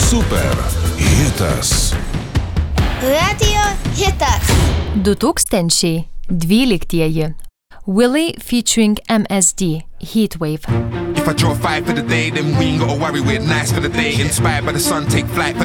Super hitas. Radio hitas. 2012 Willie featuring MSD, Heatwave. If I draw 5 for the day, then we ain't gotta worry, we're nice for the day. Inspired by the sun, take flight for